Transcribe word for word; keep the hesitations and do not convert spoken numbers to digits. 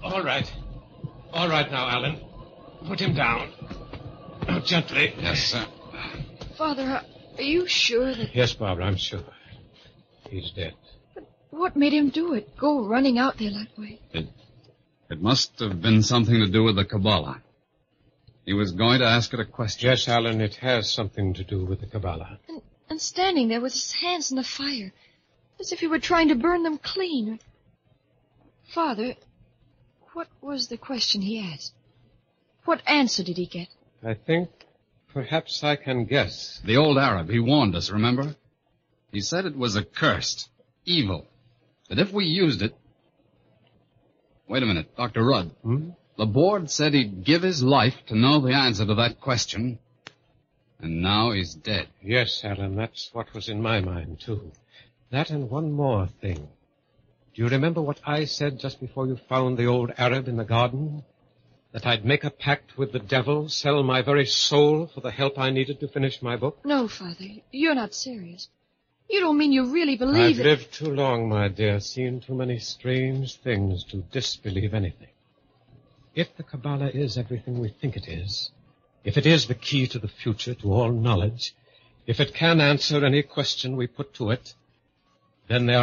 All right. All right now, Alan. Put him down. Now, gently. Yes, sir. Father, are you sure that... Yes, Barbara, I'm sure. He's dead. But what made him do it? Go running out there that way? It, it must have been something to do with the Kabbalah. He was going to ask it a question. Yes, Alan, it has something to do with the Kabbalah. And, and standing there with his hands in the fire, as if he were trying to burn them clean. Father, what was the question he asked? What answer did he get? I think perhaps I can guess. The old Arab, he warned us, remember? He said it was accursed, evil, that if we used it... Wait a minute, Doctor Rudd. Hmm? The board said he'd give his life to know the answer to that question, and now he's dead. Yes, Alan, that's what was in my mind, too. That and one more thing. Do you remember what I said just before you found the old Arab in the garden? That I'd make a pact with the devil, sell my very soul for the help I needed to finish my book? No, Father, you're not serious. You don't mean you really believe I've it? lived too long, my dear, seen too many strange things to disbelieve anything. If the Kabbalah is everything we think it is, if it is the key to the future, to all knowledge, if it can answer any question we put to it, then there